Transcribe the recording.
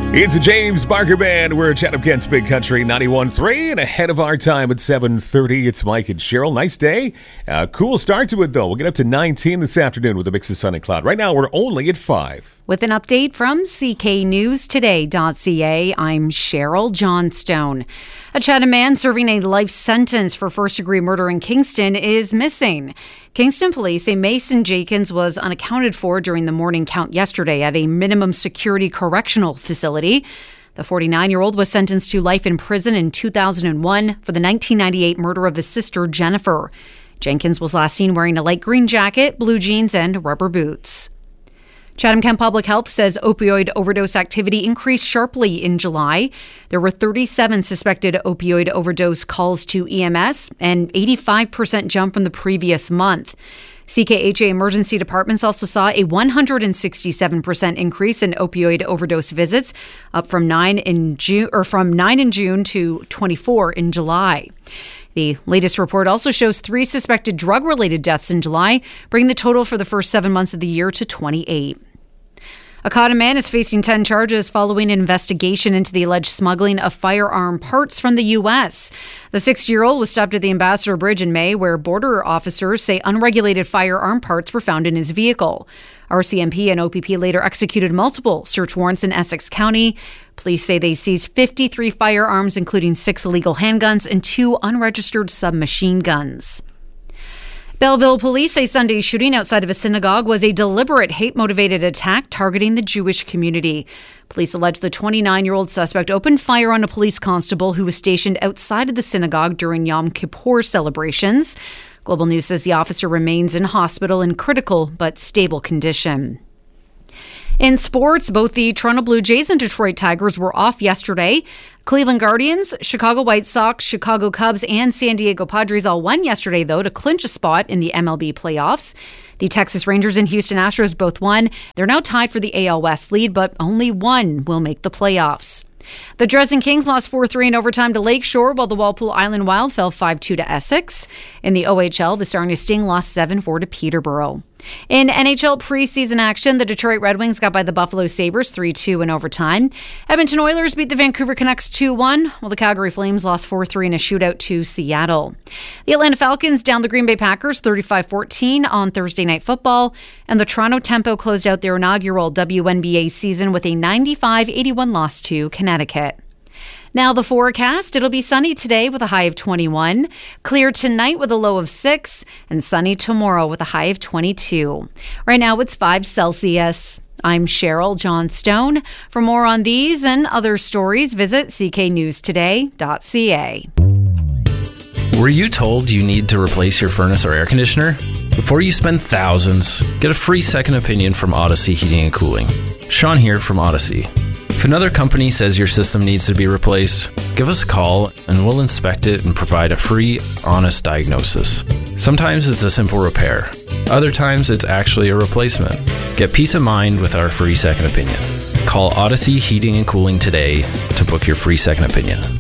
It's a James Barker Band. We're at Chatham-Kent's Big Country 91.3 and ahead of our time at 7:30. It's Mike and Cheryl. Nice day. Cool start to it, though. We'll get up to 19 this afternoon with a mix of sun and cloud. Right now, we're only at 5. With an update from cknewstoday.ca, I'm Cheryl Johnstone. A Chatham man serving a life sentence for first-degree murder in Kingston is missing. Kingston police say Mason Jenkins was unaccounted for during the morning count yesterday at a minimum security correctional facility. The 49-year-old was sentenced to life in prison in 2001 for the 1998 murder of his sister, Jennifer. Jenkins was last seen wearing a light green jacket, blue jeans, and rubber boots. Chatham-Kent Public Health says opioid overdose activity increased sharply in July. There were 37 suspected opioid overdose calls to EMS, an 85% jump from the previous month. CKHA emergency departments also saw a 167% increase in opioid overdose visits, up from 9 in June to 24 in July. The latest report also shows 3 suspected drug-related deaths in July, bringing the total for the first 7 months of the year to 28. A Cotton man is facing 10 charges following an investigation into the alleged smuggling of firearm parts from the U.S. The 60-year-old was stopped at the Ambassador Bridge in May, where border officers say unregulated firearm parts were found in his vehicle. RCMP and OPP later executed multiple search warrants in Essex County. Police say they seized 53 firearms, including 6 illegal handguns and 2 unregistered submachine guns. Belleville police say Sunday's shooting outside of a synagogue was a deliberate hate-motivated attack targeting the Jewish community. Police allege the 29-year-old suspect opened fire on a police constable who was stationed outside of the synagogue during Yom Kippur celebrations. Global News says the officer remains in hospital in critical but stable condition. In sports, both the Toronto Blue Jays and Detroit Tigers were off yesterday. Cleveland Guardians, Chicago White Sox, Chicago Cubs, and San Diego Padres all won yesterday, though, to clinch a spot in the MLB playoffs. The Texas Rangers and Houston Astros both won. They're now tied for the AL West lead, but only one will make the playoffs. The Dresden Kings lost 4-3 in overtime to Lakeshore, while the Walpole Island Wild fell 5-2 to Essex. In the OHL, the Sarnia Sting lost 7-4 to Peterborough. In NHL preseason action, the Detroit Red Wings got by the Buffalo Sabres 3-2 in overtime. Edmonton Oilers beat the Vancouver Canucks 2-1, while the Calgary Flames lost 4-3 in a shootout to Seattle. The Atlanta Falcons downed the Green Bay Packers 35-14 on Thursday Night Football, and the Toronto Tempo closed out their inaugural WNBA season with a 95-81 loss to Connecticut. Now the forecast, it'll be sunny today with a high of 21, clear tonight with a low of 6, and sunny tomorrow with a high of 22. Right now it's 5 Celsius. I'm Cheryl Johnstone. For more on these and other stories, visit cknewstoday.ca. Were you told you need to replace your furnace or air conditioner? Before you spend thousands, get a free second opinion from Odyssey Heating and Cooling. Sean here from Odyssey. If another company says your system needs to be replaced, give us a call and we'll inspect it and provide a free, honest diagnosis. Sometimes it's a simple repair. Other times it's actually a replacement. Get peace of mind with our free second opinion. Call Odyssey Heating and Cooling today to book your free second opinion.